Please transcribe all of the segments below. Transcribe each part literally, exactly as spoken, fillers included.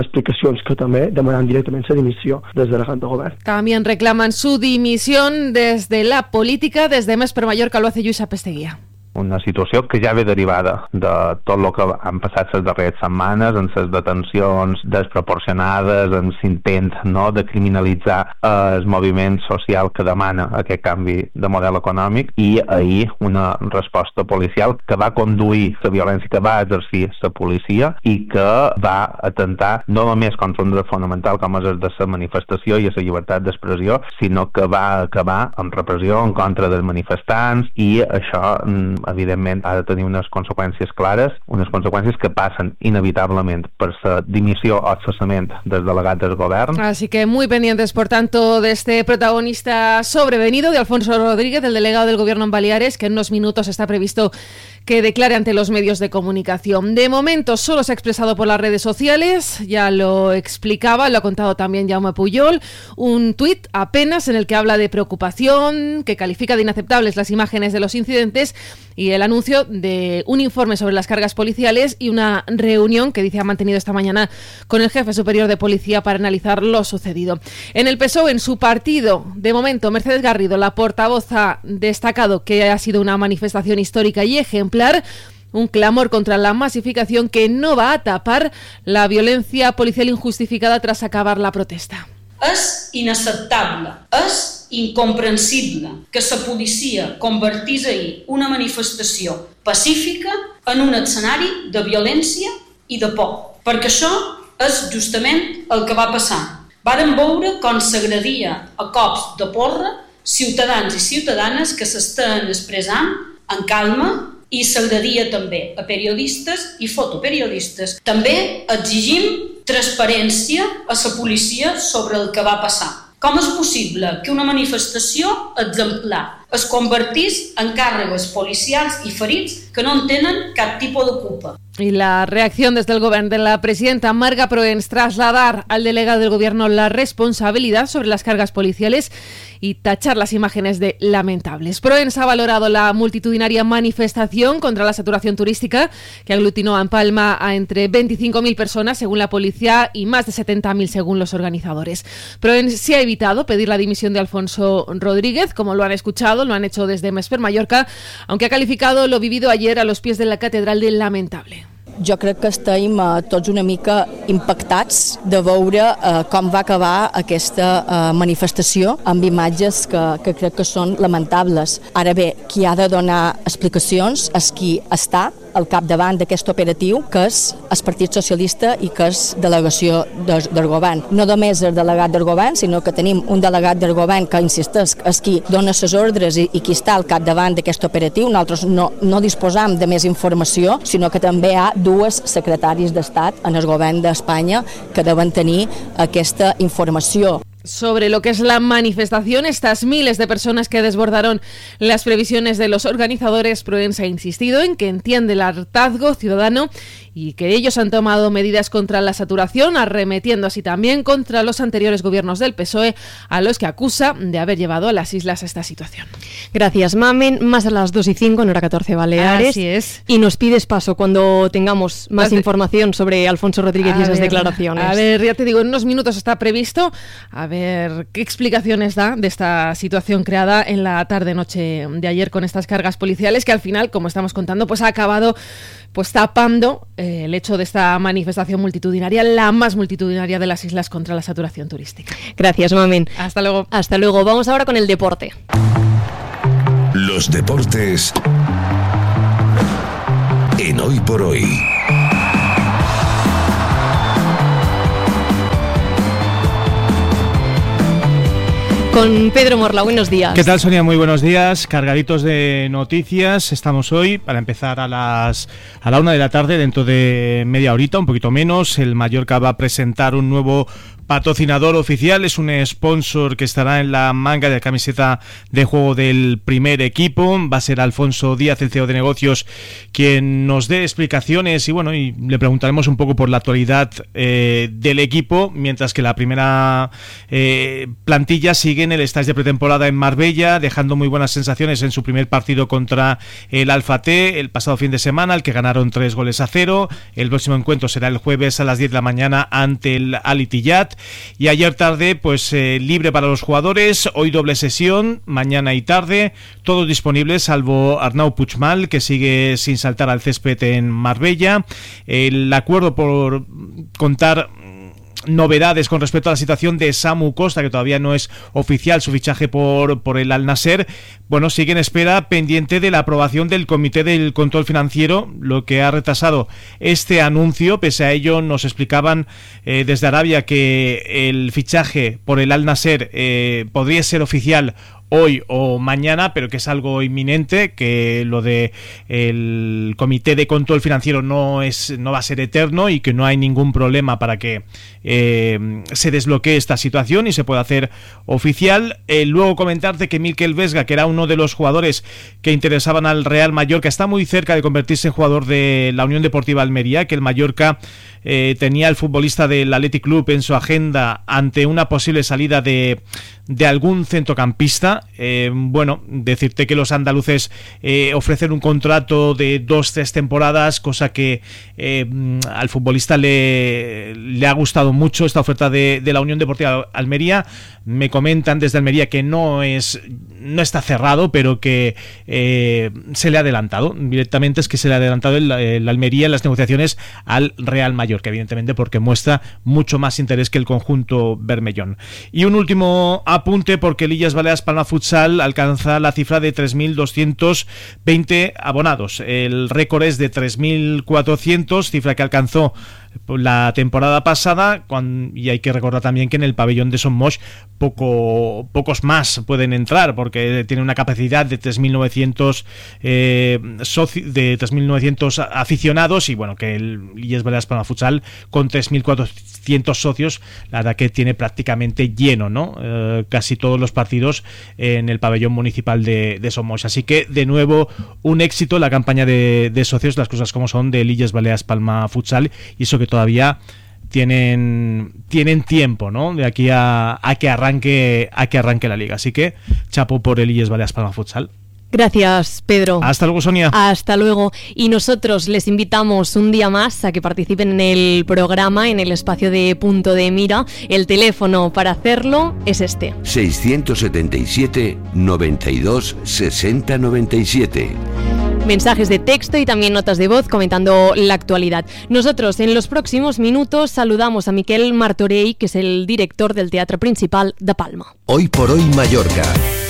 explicacions que també demanen directament la dimissió del delegat de govern. También reclaman su dimisión desde la política. Desde Més per Mallorca lo hace Lluís Apesteguía. Una situació que ja ve derivada de tot el que han passat les darreres setmanes, en les detencions desproporcionades, en l'intent no, de criminalitzar eh, el moviment social que demana aquest canvi de model econòmic, i ahir una resposta policial que va conduir la violència que va exercir la policia i que va atentar no només contra un dret fonamental com és el de la manifestació i la llibertat d'expressió, sinó que va acabar amb repressió en contra dels manifestants, i això evidentment ha de tenir unes conseqüències clares, unes conseqüències que passen inevitablement per la dimissió o cessament del delegat del govern. Así que muy pendientes, por tanto, de este protagonista sobrevenido de Alfonso Rodríguez, el delegado del Gobierno en Baleares, que en unos minutos está previsto que declare ante los medios de comunicación. De momento solo se ha expresado por las redes sociales, ya lo explicaba, lo ha contado también Jaume Pujol, un tuit apenas en el que habla de preocupación, que califica de inaceptables las imágenes de los incidentes y el anuncio de un informe sobre las cargas policiales y una reunión que dice ha mantenido esta mañana con el jefe superior de policía para analizar lo sucedido. En el P S O E, en su partido, de momento, Mercedes Garrido, la portavoz, ha destacado que ha sido una manifestación histórica y ejemplar, un clamor contra la masificación que no va a tapar la violencia policial injustificada tras acabar la protesta. És inacceptable, és incomprensible que la policia convertís ahir una manifestació pacífica en un escenari de violència i de por, perquè això és justament el que va passar. Vàrem veure com s'agredia a cops de porra ciutadans i ciutadanes que s'estan expressant en calma, i s'agredia també a periodistes i fotoperiodistes. També exigim transparència a la policia sobre el que va passar. Com és possible que una manifestació exemplar es convertís en càrregues policials i ferits que no en tenen cap tipus de culpa? Y la reacción desde el gobierno de la presidenta Marga Proens, trasladar al delegado del gobierno la responsabilidad sobre las cargas policiales y tachar las imágenes de lamentables. Proens ha valorado la multitudinaria manifestación contra la saturación turística que aglutinó en Palma a entre veinticinco mil personas según la policía y más de setenta mil según los organizadores. Proens sí ha evitado pedir la dimisión de Alfonso Rodríguez, como lo han escuchado, lo han hecho desde Més per Mallorca, aunque ha calificado lo vivido ayer a los pies de la catedral de lamentable. Jo crec que estem eh, tots una mica impactats de veure eh, com va acabar aquesta eh, manifestació amb imatges que, que crec que són lamentables. Ara bé, qui ha de donar explicacions és qui està al capdavant d'aquest operatiu, que és el Partit Socialista i que és delegació del, del govern. No només el delegat del govern, sinó que tenim un delegat del govern que, insisteix, és qui dona les ordres i, i qui està al capdavant d'aquest operatiu. Nosaltres no, no disposam de més informació, sinó que també hi ha dues secretaris d'Estat en el govern d'Espanya que deuen tenir aquesta informació. Sobre lo que es la manifestación, estas miles de personas que desbordaron las previsiones de los organizadores, Proens ha insistido en que entiende el hartazgo ciudadano y que ellos han tomado medidas contra la saturación, arremetiendo así también contra los anteriores gobiernos del P S O E, a los que acusa de haber llevado a las islas a esta situación. Gracias, Mamen. Más a las dos y cinco en hora catorce Baleares. Así es. Y nos pides paso cuando tengamos más pues información sobre Alfonso Rodríguez y esas ver, declaraciones. A ver, ya te digo, en unos minutos está previsto. A ver qué explicaciones da de esta situación creada en la tarde-noche de ayer con estas cargas policiales que al final, como estamos contando, pues ha acabado pues tapando eh, el hecho de esta manifestación multitudinaria, la más multitudinaria de las islas contra la saturación turística. Gracias, Mamen. Hasta luego. Hasta luego. Vamos ahora con el deporte. Los deportes en Hoy por Hoy. Con Pedro Morla, buenos días. ¿Qué tal, Sonia? Muy buenos días. Cargaditos de noticias. Estamos hoy para empezar a las a la una de la tarde, dentro de media horita, un poquito menos. El Mallorca va a presentar un nuevo patrocinador oficial, es un sponsor que estará en la manga de la camiseta de juego del primer equipo. Va a ser Alfonso Díaz, el C E O de negocios, quien nos dé explicaciones y bueno, y le preguntaremos un poco por la actualidad eh, del equipo, mientras que la primera eh, plantilla sigue en el stage de pretemporada en Marbella, dejando muy buenas sensaciones en su primer partido contra el Alfa T el pasado fin de semana, al que ganaron tres goles a cero. El próximo encuentro será el jueves a las diez de la mañana ante el Al Ittihad. Y ayer tarde, pues eh, libre para los jugadores, hoy doble sesión, mañana y tarde, todos disponibles salvo Arnau Puigmal, que sigue sin saltar al césped en Marbella. El acuerdo por contar novedades con respecto a la situación de Samu Costa, que todavía no es oficial su fichaje por, por el Al Nassr, bueno, sigue en espera pendiente de la aprobación del Comité del Control Financiero, lo que ha retrasado este anuncio. Pese a ello, nos explicaban eh, desde Arabia que el fichaje por el Al Nassr eh, podría ser oficial hoy o mañana, pero que es algo inminente, que lo de el Comité de Control Financiero no es no va a ser eterno y que no hay ningún problema para que eh, se desbloquee esta situación y se pueda hacer oficial. Eh, luego comentarte que Mikel Vesga, que era uno de los jugadores que interesaban al Real Mallorca, está muy cerca de convertirse en jugador de la Unión Deportiva Almería, que el Mallorca eh, tenía al futbolista del Athletic Club en su agenda ante una posible salida de, de algún centrocampista. Eh, bueno, decirte que los andaluces eh, ofrecen un contrato de dos, tres temporadas, cosa que eh, al futbolista le, le ha gustado mucho esta oferta de, de la Unión Deportiva Almería. Me comentan desde Almería que no es no está cerrado, pero que eh, se le ha adelantado. Directamente es que se le ha adelantado el, el Almería en las negociaciones al Real Mallorca, evidentemente porque muestra mucho más interés que el conjunto bermellón. Y un último apunte, porque el Illes Balears Palma Futsal alcanza la cifra de tres mil doscientos veinte abonados. El récord es de tres mil cuatrocientos, cifra que alcanzó la temporada pasada, cuando, y hay que recordar también que en el pabellón de Son Moix poco, pocos más pueden entrar, porque tiene una capacidad de tres mil novecientos eh, soci, de tres mil novecientos aficionados, y bueno, que el Illes Balears Palma Futsal con tres mil cuatrocientos socios, la verdad que tiene prácticamente lleno, ¿no? Eh, casi todos los partidos en el pabellón municipal de, de Son Moix. Así que de nuevo un éxito la campaña de, de socios, las cosas como son, de Illes Balears Palma Futsal, y eso que todavía tienen tienen tiempo, ¿no? De aquí a, a que arranque a que arranque la liga. Así que chapo por el Illes Balears Palma Futsal. Gracias, Pedro. Hasta luego, Sonia. Hasta luego. Y nosotros les invitamos un día más a que participen en el programa, en el espacio de Punto de Mira. El teléfono para hacerlo es este: seiscientos setenta y siete, noventa y dos, sesenta, noventa y siete. Mensajes de texto y también notas de voz comentando la actualidad. Nosotros en los próximos minutos saludamos a Miquel Martorell, que es el director del Teatro Principal de Palma. Hoy por hoy Mallorca.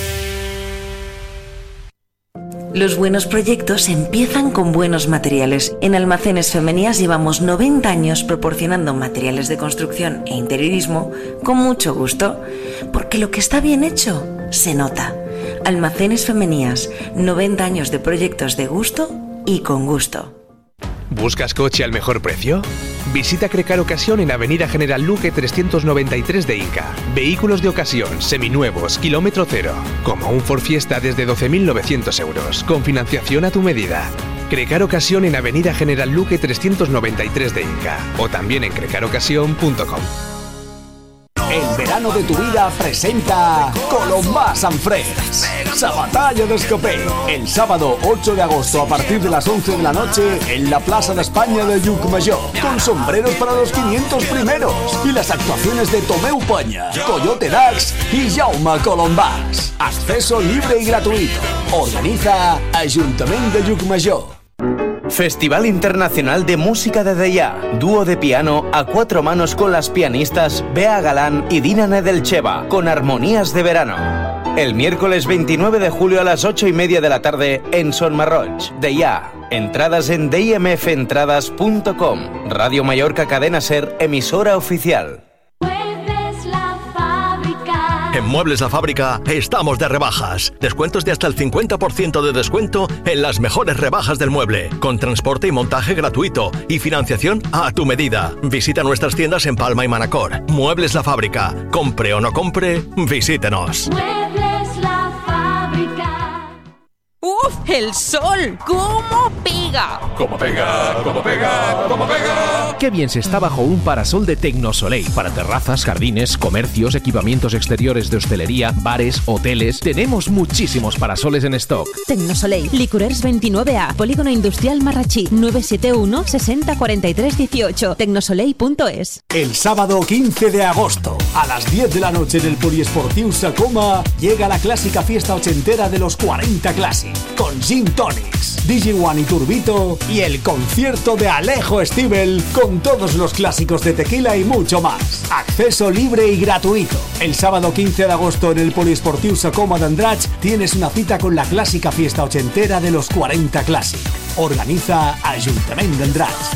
Los buenos proyectos empiezan con buenos materiales. En Almacenes Femenías llevamos noventa años proporcionando materiales de construcción e interiorismo con mucho gusto, porque lo que está bien hecho se nota. Almacenes Femenías, noventa años de proyectos de gusto y con gusto. ¿Buscas coche al mejor precio? Visita Crecar Ocasión en Avenida General Luque trescientos noventa y tres de Inca. Vehículos de ocasión, seminuevos, kilómetro cero. Como un Ford Fiesta desde doce mil novecientos euros, con financiación a tu medida. Crecar Ocasión en Avenida General Luque trescientos noventa y tres de Inca. O también en crecar ocasión punto com. El verano de tu vida presenta Colombà Sant Freds, Sabatalla d'Escopet, el sábado ocho de agosto a partir de las once de la noche en la Plaza de España de Llucmajor, con sombreros para los quinientos primeros y las actuaciones de Tomeu Peña, Coyote Dax y Jaume Colombàs. Acceso libre y gratuito. Organiza Ayuntamiento de Llucmajor. Festival Internacional de Música de Deià. Dúo de piano a cuatro manos con las pianistas Bea Galán y Dina Nedelcheva, con armonías de verano. El miércoles veintinueve de julio a las ocho y media de la tarde en Son Marroig, Deià. Entradas en d i m f entradas punto com. Radio Mallorca Cadena Ser, emisora oficial. En Muebles La Fábrica estamos de rebajas. Descuentos de hasta el cincuenta por ciento de descuento en las mejores rebajas del mueble, con transporte y montaje gratuito y financiación a tu medida. Visita nuestras tiendas en Palma y Manacor. Muebles La Fábrica. Compre o no compre, visítenos. Muebles La Fábrica. ¡Uf! ¡El sol! ¿Cómo pega? ¿Cómo pega? ¿Cómo pega? ¿Cómo pega? Qué bien se está bajo un parasol de Tecnosoleil. Para terrazas, jardines, comercios, equipamientos exteriores de hostelería, bares, hoteles. Tenemos muchísimos parasoles en stock. Tecnosoleil, Licourers veintinueve A, Polígono Industrial Marrachí, nueve siete uno, sesenta cuarenta y tres dieciocho, tecnosoleil punto es. El sábado quince de agosto, a las diez de la noche en el Poliesportiu Sacoma, llega la clásica fiesta ochentera de los cuarenta Classic, con Gin Tonics, D J One y Turbito, y el concierto de Alejo Stivel con todos los clásicos de tequila y mucho más. Acceso libre y gratuito. El sábado quince de agosto en el Poliesportiu Sacoma de Andratx tienes una cita con la clásica fiesta ochentera de los cuarenta Classic. Organiza Ayuntamiento de Andratx.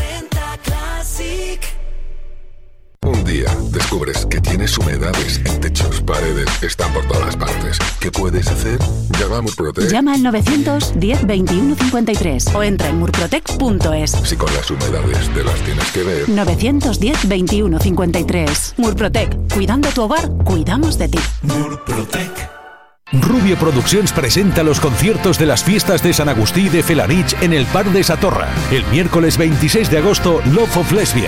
Un día descubres que tienes humedades en techos, paredes, están por todas partes. ¿Qué puedes hacer? Llama a Murprotec. Llama al novecientos diez veintiuno cincuenta y tres o entra en murprotec punto es. Si con las humedades te las tienes que ver. novecientos diez veintiuno cincuenta y tres. Murprotec. Cuidando tu hogar, cuidamos de ti. Murprotec. Rubio Produccions presenta los conciertos de las fiestas de San Agustí de Felanich en el Parc de Satorra. El miércoles veintiséis de agosto, Love of Lesbian.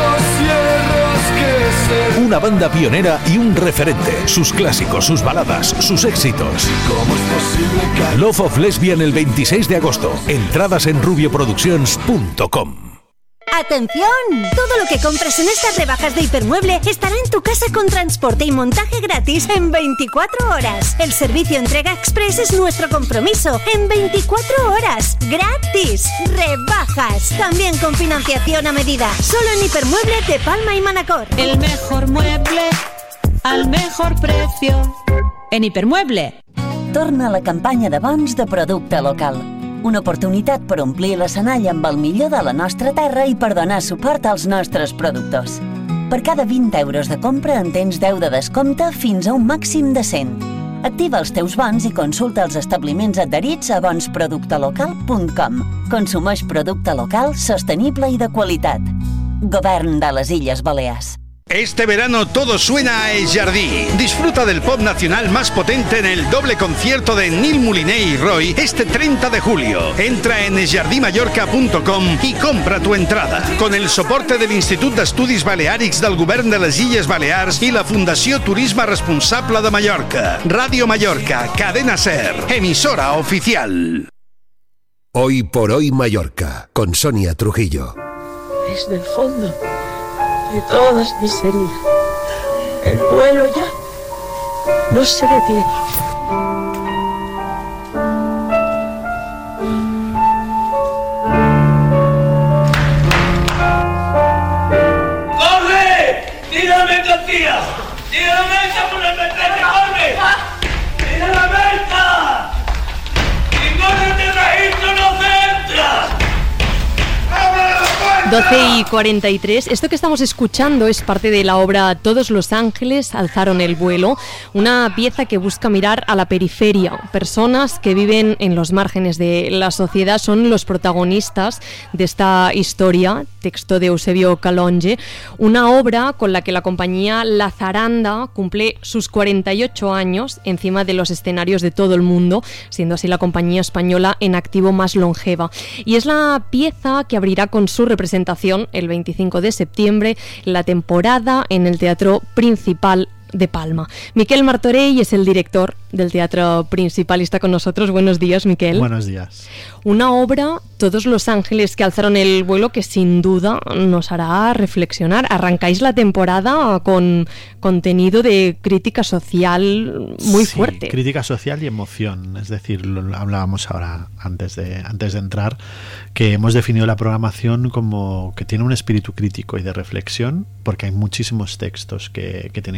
Una banda pionera y un referente. Sus clásicos, sus baladas, sus éxitos. Love of Lesbian el veintiséis de agosto. Entradas en rubio productions punto com. ¡Atención! Todo lo que compres en estas rebajas de Hipermueble estará en tu casa con transporte y montaje gratis en veinticuatro horas. El servicio entrega express es nuestro compromiso. En veinticuatro horas. ¡Gratis! ¡Rebajas! También con financiación a medida. Solo en Hipermueble de Palma y Manacor. El mejor mueble al mejor precio. En Hipermueble. Torna la campanya de bons de producte local. Una oportunitat per omplir l'escenall amb el millor de la nostra terra i per donar suport als nostres productors. Per cada vint euros de compra en tens deu de descompte fins a un màxim de cent. Activa els teus bons i consulta els establiments adherits a bons producte local punt com. Consumeix producte local, sostenible i de qualitat. Govern de les Illes Balears. Este verano todo suena a Es Jardí. Disfruta del pop nacional más potente en el doble concierto de Nil Moliné y Roy este treinta de julio. Entra en es jardí mallorca punto com y compra tu entrada. Con el soporte del Institut d'Estudis Baleàrics del Govern de les Illes Balears y la Fundació Turisme Responsable de Mallorca. Radio Mallorca, Cadena Ser, emisora oficial. Hoy por hoy Mallorca, con Sonia Trujillo. Desde el fondo de todas mis heridas, el vuelo ya no se detiene. ¡Corre! ¡Tírame, Castilla! ¡Tírame esa por el metrete! ¡Corre! ¡Tira la mesa! ¡Y córrete, registro, no se entra! doce y cuarenta y tres. Esto que estamos escuchando es parte de la obra Todos los ángeles alzaron el vuelo, una pieza que busca mirar a la periferia. Personas que viven en los márgenes de la sociedad son los protagonistas de esta historia, texto de Eusebio Calonge, una obra con la que la compañía La Zaranda cumple sus cuarenta y ocho años encima de los escenarios de todo el mundo, siendo así la compañía española en activo más longeva. Y es la pieza que abrirá con su representación el veinticinco de septiembre la temporada en el Teatro Principal de Palma. Miquel Martorell es el director del Teatro Principal y está con nosotros. Buenos días, Miquel. Buenos días. Una obra, Todos los ángeles que alzaron el vuelo, que sin duda nos hará reflexionar. Arrancáis la temporada con contenido de crítica social muy sí, fuerte. Crítica social y emoción. Es decir, lo hablábamos ahora antes de, antes de entrar, que hemos definido la programación como que tiene un espíritu crítico y de reflexión, porque hay muchísimos textos que, que tienen que ver con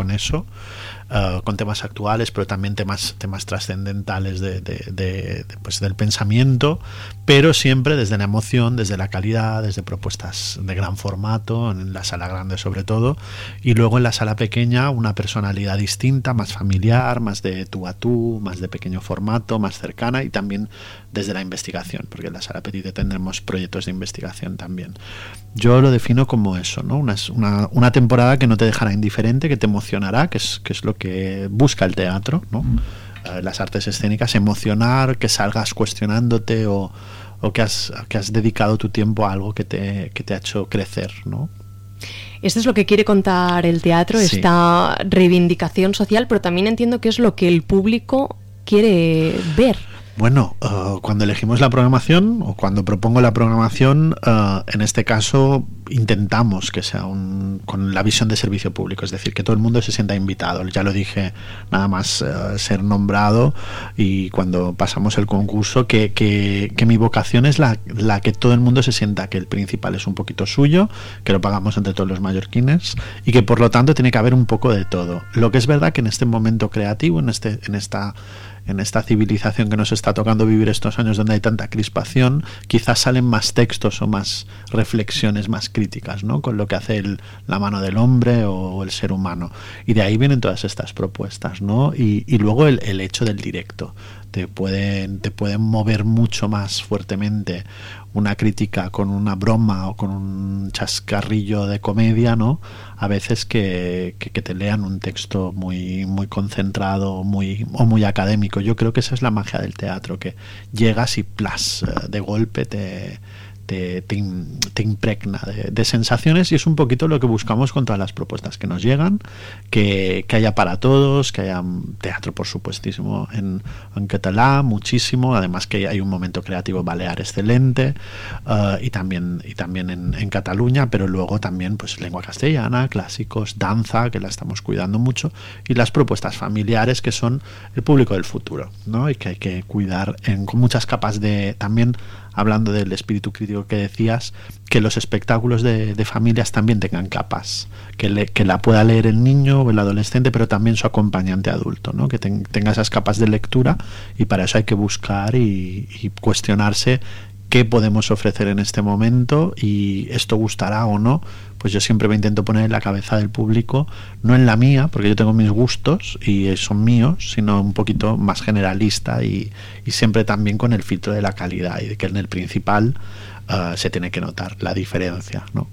con eso, uh, con temas actuales, pero también temas, temas trascendentales de, de, de, de, pues del pensamiento, pero siempre desde la emoción, desde la calidad, desde propuestas de gran formato, en la sala grande sobre todo, y luego en la sala pequeña una personalidad distinta, más familiar, más de tú a tú, más de pequeño formato, más cercana, y también desde la investigación, porque en la sala petite tendremos proyectos de investigación también. Yo lo defino como eso, ¿no? Una, una, una temporada que no te dejará indiferente, que te emocionará, que es, que es lo que busca el teatro, ¿no? Uh, las artes escénicas, emocionar, que salgas cuestionándote o, o que, has, que has dedicado tu tiempo a algo que te, que te ha hecho crecer, ¿no? Esto es lo que quiere contar el teatro, sí. Esta reivindicación social, pero también entiendo que es lo que el público quiere ver. Bueno, uh, cuando elegimos la programación o cuando propongo la programación, uh, en este caso intentamos que sea un, con la visión de servicio público, es decir, que todo el mundo se sienta invitado. Ya lo dije, nada más uh, ser nombrado y cuando pasamos el concurso, que, que, que mi vocación es la, la que todo el mundo se sienta que el principal es un poquito suyo, que lo pagamos entre todos los mallorquines y que por lo tanto tiene que haber un poco de todo. Lo que es verdad que en este momento creativo, en este, en esta en esta civilización que nos está tocando vivir estos años donde hay tanta crispación, quizás salen más textos o más reflexiones más críticas, ¿no? Con lo que hace el, la mano del hombre o el ser humano. Y de ahí vienen todas estas propuestas, ¿no? Y, y luego el, el hecho del directo. Te pueden, te pueden mover mucho más fuertemente una crítica con una broma o con un chascarrillo de comedia, ¿no? A veces que, que, que te lean un texto muy, muy concentrado muy, o muy académico. Yo creo que esa es la magia del teatro, que llegas y plas, de golpe te... Te, te, te impregna de, de sensaciones, y es un poquito lo que buscamos con todas las propuestas que nos llegan, que, que haya para todos, que haya teatro por supuestísimo en, en catalá, muchísimo, además que hay un momento creativo balear excelente, uh, y también, y también en, en Cataluña, pero luego también pues lengua castellana, clásicos, danza, que la estamos cuidando mucho, y las propuestas familiares, que son el público del futuro, ¿no? Y que hay que cuidar en, con muchas capas de también, hablando del espíritu crítico que decías, que los espectáculos de, de familias también tengan capas, que, le, que la pueda leer el niño o el adolescente, pero también su acompañante adulto, ¿no? Que ten, tenga esas capas de lectura, y para eso hay que buscar y, y cuestionarse qué podemos ofrecer en este momento, y esto gustará o no. Pues yo siempre me intento poner en la cabeza del público, no en la mía, porque yo tengo mis gustos y son míos, sino un poquito más generalista, y, y siempre también con el filtro de la calidad, y de que en el principal uh, se tiene que notar la diferencia, ¿no?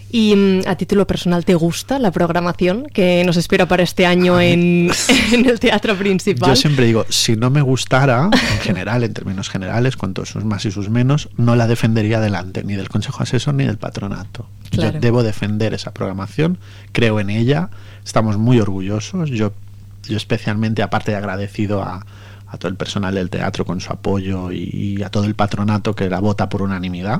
Y a título personal, ¿te gusta la programación que nos espera para este año en, en el teatro principal? Yo siempre digo, si no me gustara, en general, en términos generales, con todos sus más y sus menos, no la defendería delante ni del Consejo Asesor ni del Patronato. Claro. Yo debo defender esa programación, creo en ella, estamos muy orgullosos. Yo, yo especialmente, aparte de agradecido a, a todo el personal del teatro con su apoyo, y, y a todo el patronato que la vota por unanimidad.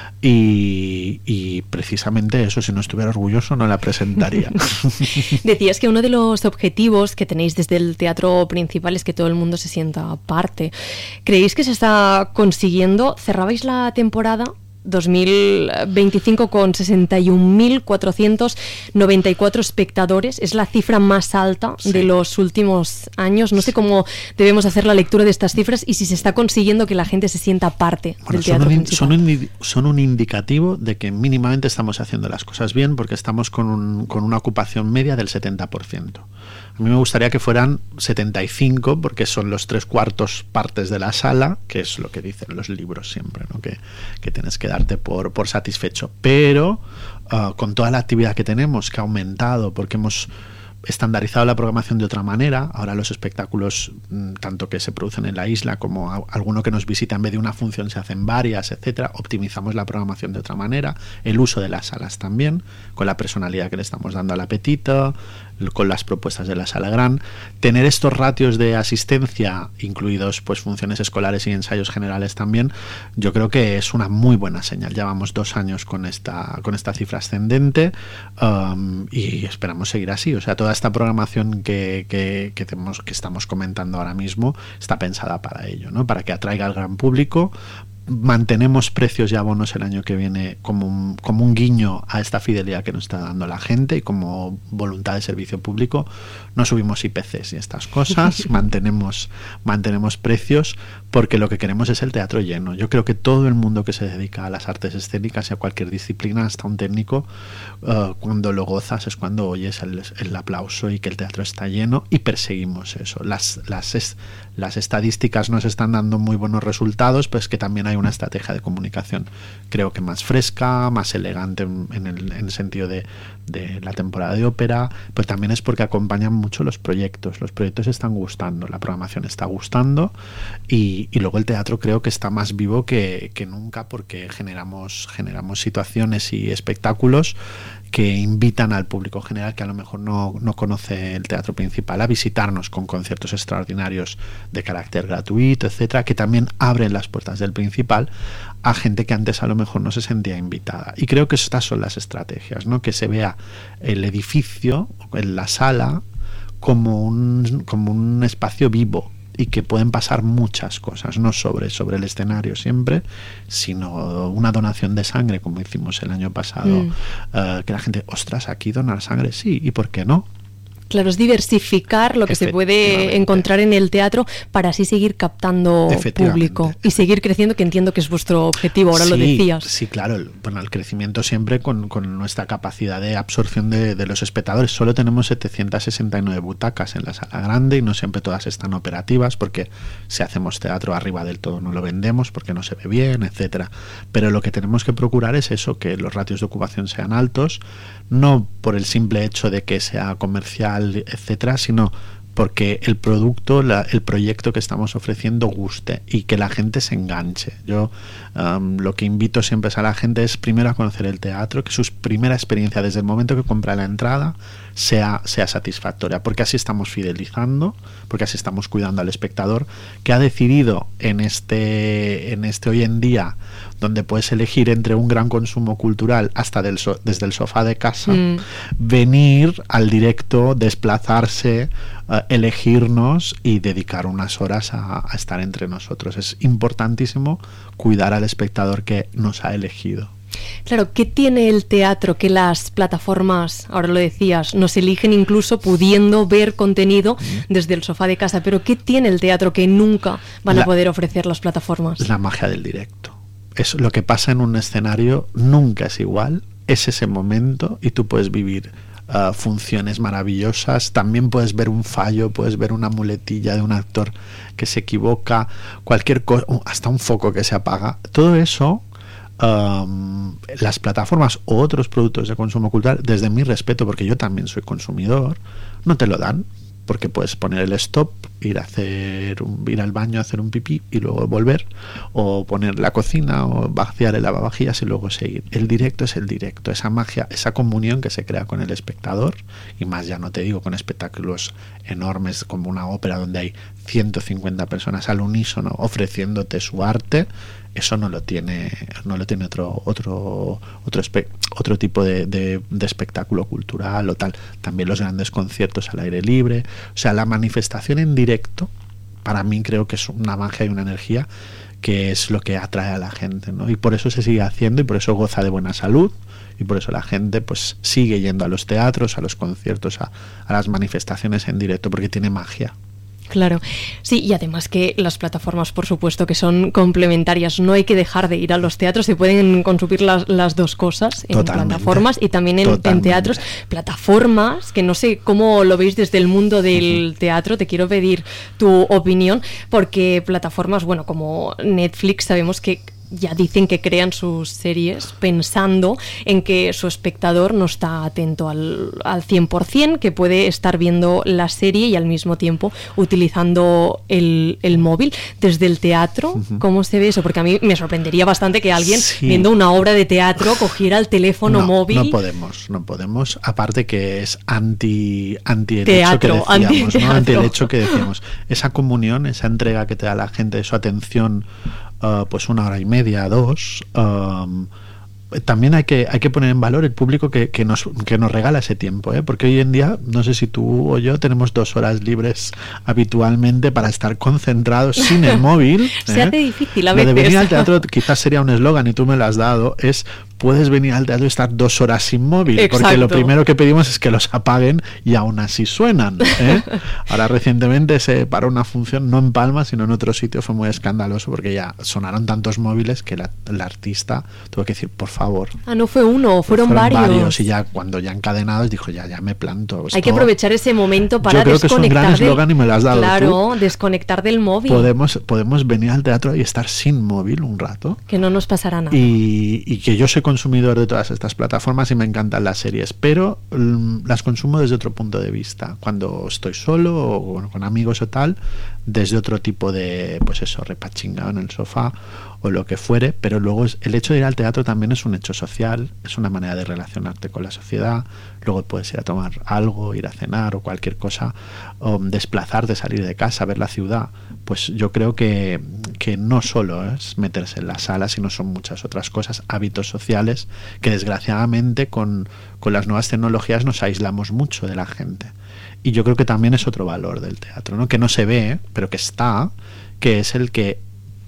Y, y precisamente eso, si no estuviera orgulloso no la presentaría. Decías que uno de los objetivos que tenéis desde el teatro principal es que todo el mundo se sienta parte. ¿Creéis que se está consiguiendo? Cerrabais la temporada dos mil veinticinco con sesenta y un mil cuatrocientos noventa y cuatro espectadores, es la cifra más alta sí. de los últimos años. No sé cómo debemos hacer la lectura de estas cifras y si se está consiguiendo que la gente se sienta parte bueno, del teatro son un, principal. Son un, son un indicativo de que mínimamente estamos haciendo las cosas bien, porque estamos con, un, con una ocupación media del setenta por ciento. A mí me gustaría que fueran setenta y cinco, porque son los tres cuartos partes de la sala, que es lo que dicen los libros siempre, ¿no? que, que tienes que darte por, por satisfecho. Pero uh, con toda la actividad que tenemos, que ha aumentado, porque hemos estandarizado la programación de otra manera, ahora los espectáculos, tanto que se producen en la isla como a, alguno que nos visita, en vez de una función se hacen varias, etcétera, optimizamos la programación de otra manera, el uso de las salas también, con la personalidad que le estamos dando al apetito, con las propuestas de la sala gran. Tener estos ratios de asistencia, incluidos pues funciones escolares y ensayos generales también, yo creo que es una muy buena señal. Llevamos dos años con esta, con esta cifra ascendente, um, y esperamos seguir así. O sea, toda esta programación que, que, que, tenemos, que estamos comentando ahora mismo está pensada para ello, ¿no? Para que atraiga al gran público, mantenemos precios y abonos el año que viene como un, como un guiño a esta fidelidad que nos está dando la gente y como voluntad de servicio público. No subimos I P Cs y estas cosas, mantenemos, mantenemos precios porque lo que queremos es el teatro lleno. Yo creo que todo el mundo que se dedica a las artes escénicas y a cualquier disciplina, hasta un técnico, uh, cuando lo gozas es cuando oyes el, el aplauso y que el teatro está lleno, y perseguimos eso. Las, las, es, las estadísticas nos están dando muy buenos resultados, pues que también hay una estrategia de comunicación, creo que más fresca, más elegante en el, en el sentido de, de la temporada de ópera, pues también es porque acompañan mucho los proyectos. Los proyectos están gustando, la programación está gustando, y, y luego el teatro creo que está más vivo que, que nunca, porque generamos, generamos situaciones y espectáculos que invitan al público general, que a lo mejor no, no conoce el teatro principal, a visitarnos con conciertos extraordinarios de carácter gratuito, etcétera, que también abren las puertas del principal a gente que antes a lo mejor no se sentía invitada. Y creo que estas son las estrategias, ¿no? Que se vea el edificio, en la sala, como un, como un espacio vivo, y que pueden pasar muchas cosas, no sobre, sobre el escenario siempre, sino una donación de sangre, como hicimos el año pasado, mm. uh, que la gente, ostras, aquí donar sangre, sí, ¿y por qué no? Claro, es diversificar lo que se puede encontrar en el teatro para así seguir captando público y seguir creciendo, que entiendo que es vuestro objetivo, ahora sí, lo decías. Sí, claro, el, bueno, el crecimiento siempre con, con nuestra capacidad de absorción de, de los espectadores. Solo tenemos setecientas sesenta y nueve butacas en la sala grande y no siempre todas están operativas, porque si hacemos teatro arriba del todo no lo vendemos porque no se ve bien, etcétera. Pero lo que tenemos que procurar es eso, que los ratios de ocupación sean altos, no por el simple hecho de que sea comercial, etcétera, sino porque el producto, la, el proyecto que estamos ofreciendo guste y que la gente se enganche. Yo um, lo que invito siempre es a la gente es primero a conocer el teatro, que su primera experiencia desde el momento que compra la entrada sea, sea satisfactoria, porque así estamos fidelizando, porque así estamos cuidando al espectador, que ha decidido en este, en este hoy en día, donde puedes elegir entre un gran consumo cultural hasta del so, desde el sofá de casa, mm. venir al directo, desplazarse, uh, elegirnos y dedicar unas horas a, a estar entre nosotros. Es importantísimo cuidar al espectador que nos ha elegido. Claro, ¿qué tiene el teatro que las plataformas, ahora lo decías, nos eligen incluso pudiendo ver contenido desde el sofá de casa? Pero ¿qué tiene el teatro que nunca van la, a poder ofrecer las plataformas? La magia del directo. Es lo que pasa en un escenario, nunca es igual, es ese momento y tú puedes vivir uh, funciones maravillosas, también puedes ver un fallo, puedes ver una muletilla de un actor que se equivoca, cualquier cosa, hasta un foco que se apaga, todo eso. Um, las plataformas o otros productos de consumo cultural, desde mi respeto, porque yo también soy consumidor, no te lo dan, porque puedes poner el stop, ir a hacer un, ir al baño a hacer un pipí y luego volver, o poner la cocina o vaciar el lavavajillas y luego seguir. El directo es el directo, esa magia, esa comunión que se crea con el espectador, y más ya no te digo con espectáculos enormes como una ópera donde hay ciento cincuenta personas al unísono ofreciéndote su arte. Eso no lo tiene, no lo tiene otro otro otro espe- otro tipo de, de, de espectáculo cultural o tal. También los grandes conciertos al aire libre. O sea, la manifestación en directo, para mí creo que es una magia y una energía que es lo que atrae a la gente, ¿no? Y por eso se sigue haciendo y por eso goza de buena salud y por eso la gente pues sigue yendo a los teatros, a los conciertos, a, a las manifestaciones en directo, porque tiene magia. Claro, sí, y además que las plataformas, por supuesto, que son complementarias. No hay que dejar de ir a los teatros, se pueden consumir las, las dos cosas en Totalmente. plataformas y también en, en teatros. Plataformas, que no sé cómo lo veis desde el mundo del uh-huh. teatro, te quiero pedir tu opinión, porque plataformas, bueno, como Netflix, sabemos que ya dicen que crean sus series pensando en que su espectador no está atento al, al cien por ciento, que puede estar viendo la serie y al mismo tiempo utilizando el, el móvil. Desde el teatro, uh-huh. ¿cómo se ve eso? Porque a mí me sorprendería bastante que alguien sí. viendo una obra de teatro cogiera el teléfono no, móvil. No podemos, no podemos. Aparte que es anti, anti el teatro, hecho que decíamos, anti, ¿no? anti el hecho que decíamos. Esa comunión, esa entrega que te da la gente, su atención, Uh, pues una hora y media, dos, um, también hay que, hay que poner en valor el público que, que, nos, que nos regala ese tiempo, ¿eh? Porque hoy en día, no sé si tú o yo tenemos dos horas libres habitualmente para estar concentrados sin el móvil. Se ¿eh? hace difícil a Lo veces. de venir al teatro quizás sería un eslogan y tú me lo has dado, es puedes venir al teatro y estar dos horas sin móvil. Exacto. Porque lo primero que pedimos es que los apaguen y aún así suenan, ¿eh? Ahora recientemente se paró una función, no en Palma, sino en otro sitio, fue muy escandaloso porque ya sonaron tantos móviles que la, la artista tuvo que decir, por favor. Ah, no fue uno, fueron, fueron varios. varios. Y ya cuando ya encadenados dijo, ya, ya me planto. Hay que aprovechar ese momento para yo creo desconectar. Que es un gran eslogan y me lo has dado Claro, tú. desconectar del móvil. Podemos, podemos venir al teatro y estar sin móvil un rato. Que no nos pasará nada. Y, y que yo soy consumidor de todas estas plataformas y me encantan las series, pero um, las consumo desde otro punto de vista. Cuando estoy solo o bueno, con amigos o tal, desde otro tipo de, pues eso, repachingado en el sofá o lo que fuere, pero luego es, el hecho de ir al teatro también es un hecho social, es una manera de relacionarte con la sociedad, luego puedes ir a tomar algo, ir a cenar o cualquier cosa, o desplazarte, salir de casa, ver la ciudad. Pues yo creo que, que no solo es meterse en la sala, sino son muchas otras cosas, hábitos sociales, que desgraciadamente con, con las nuevas tecnologías nos aislamos mucho de la gente. Y yo creo que también es otro valor del teatro, ¿no? Que no se ve, pero que está, que es el que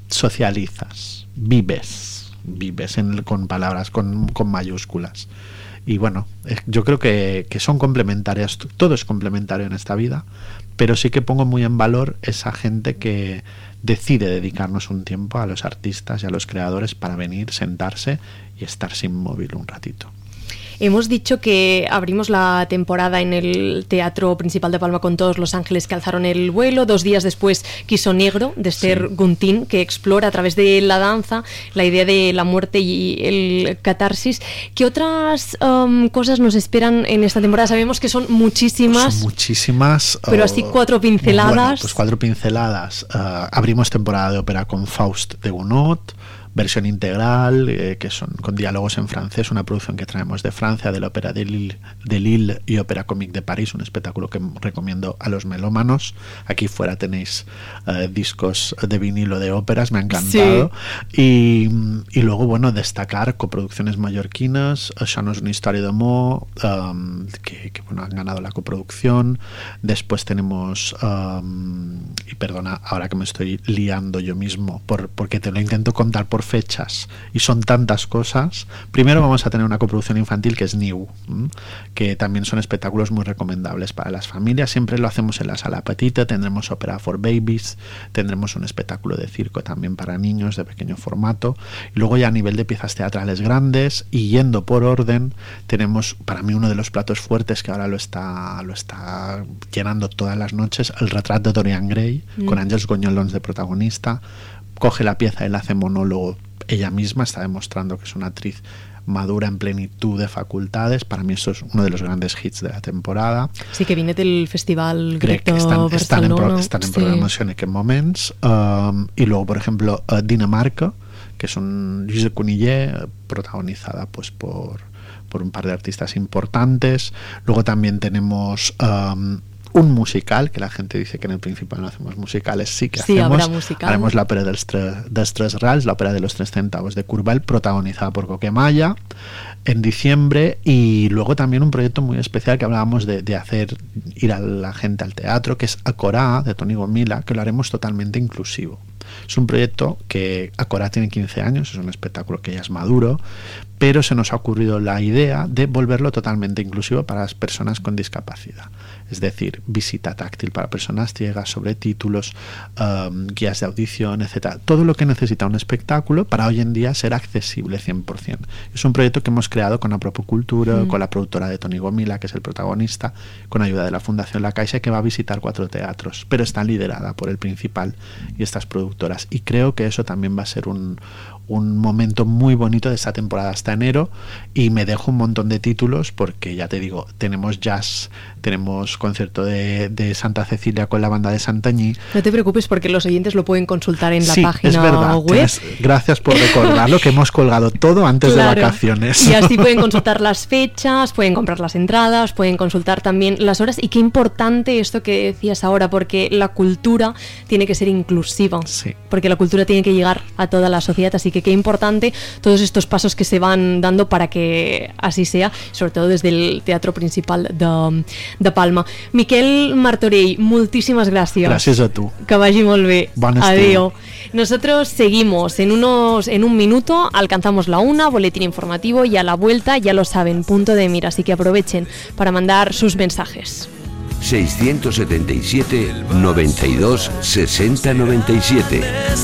socializas, vives, vives en, con palabras, con, con mayúsculas. Y bueno, eh, yo creo que, que son complementarias, todo es complementario en esta vida, pero sí que pongo muy en valor esa gente que decide dedicarnos un tiempo a los artistas y a los creadores para venir, sentarse y estar sin móvil un ratito. Hemos dicho que abrimos la temporada en el Teatro Principal de Palma con Todos los Ángeles que alzaron el vuelo. Dos días después, Quiso Negro, de Esther sí. Guntín, que explora a través de la danza la idea de la muerte y el catarsis. ¿Qué otras um, cosas nos esperan en esta temporada? Sabemos que son muchísimas. Son muchísimas. Pero así cuatro pinceladas. Bueno, pues cuatro pinceladas. Uh, abrimos temporada de ópera con Faust de Gounod, versión integral, eh, que son con diálogos en francés, una producción que traemos de Francia, de la Ópera de Lille, de Lille y Ópera Comique de París, un espectáculo que recomiendo a los melómanos. Aquí fuera tenéis eh, discos de vinilo de óperas, me ha encantado. Sí. Y, y luego, bueno, destacar coproducciones mallorquinas, Ya no es una historia d'amor, um, que, que bueno, han ganado la coproducción. Después tenemos, um, y perdona, ahora que me estoy liando yo mismo, por, porque te lo intento contar por fechas y son tantas cosas. Primero vamos a tener una coproducción infantil que es New, que también son espectáculos muy recomendables para las familias. Siempre lo hacemos en la Sala Petita. Tendremos ópera for babies, tendremos un espectáculo de circo también para niños de pequeño formato, y luego ya a nivel de piezas teatrales grandes, y yendo por orden, tenemos para mí uno de los platos fuertes que ahora lo está lo está llenando todas las noches, El retrato de Dorian Gray, mm. con Àngels Gonyolons de protagonista. Coge la pieza y la hace monólogo ella misma, está demostrando que es una actriz madura en plenitud de facultades. Para mí esto es uno de los grandes hits de la temporada. Sí, que viene del Festival Greco están, están en, pro, están en sí. programación en aquest moments. Um, y luego, por ejemplo, uh, Dinamarca, que es un Lluís de Cunillé, protagonizada pues por, por un par de artistas importantes. Luego también tenemos um, un musical, que la gente dice que en el Principal no hacemos musicales, sí que sí, hacemos. Habrá musical. Haremos la ópera dels, tre, dels Tres Rals, la ópera de los Tres Centavos de Curbel, protagonizada por Coquemaya en diciembre. Y luego también un proyecto muy especial que hablábamos de, de hacer ir a la gente al teatro, que es Acorá, de Toni Gomila, que lo haremos totalmente inclusivo. Es un proyecto que Acorá tiene quince años, es un espectáculo que ya es maduro, pero se nos ha ocurrido la idea de volverlo totalmente inclusivo para las personas con discapacidad. Es decir, visita táctil para personas ciegas, sobretítulos, um, guías de audición, etcétera. Todo lo que necesita un espectáculo para hoy en día ser accesible cien por ciento. Es un proyecto que hemos creado con Apropocultura, mm. con la productora de Toni Gomila, que es el protagonista, con ayuda de la Fundación La Caixa, que va a visitar cuatro teatros, pero está liderada por el Principal y estas productoras. Y creo que eso también va a ser un, un momento muy bonito de esta temporada hasta enero. Y me dejo un montón de títulos porque, ya te digo, tenemos jazz, tenemos concierto de, de Santa Cecilia con la banda de Santañí. No te preocupes porque los oyentes lo pueden consultar en la sí, página es verdad, web. Tienes, gracias por recordarlo, que hemos colgado todo antes claro. de vacaciones. Y así pueden consultar las fechas, pueden comprar las entradas, pueden consultar también las horas. Y qué importante esto que decías ahora, porque la cultura tiene que ser inclusiva, sí. porque la cultura tiene que llegar a toda la sociedad, así que qué importante todos estos pasos que se van sigan dando para que así sea, sobre todo desde el Teatro Principal de, de Palma. Miquel Martorell, moltíssimes gràcies. Gràcies a tu. Que vagi molt bé. Bon estiu. Adéu. Nosotros seguimos en unos en un minuto, alcanzamos la una, boletín informativo, y a la vuelta, ya lo saben, punto de mira, así que aprovechen para mandar sus mensajes. seiscientos setenta y siete, noventa y dos, sesenta, noventa y siete.